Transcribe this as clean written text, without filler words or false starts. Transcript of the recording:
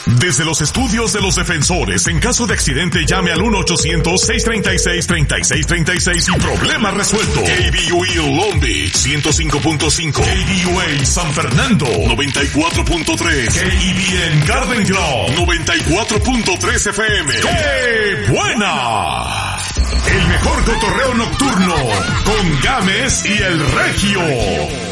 Desde los estudios de los defensores, en caso de accidente llame al 1-800-636-3636 y problema resuelto. KBUE Long Beach 105.5, KBUA San Fernando 94.3, KEBN Garden Grove 94.3 FM. ¡Qué buena! El mejor cotorreo nocturno con Gámez y el Regio.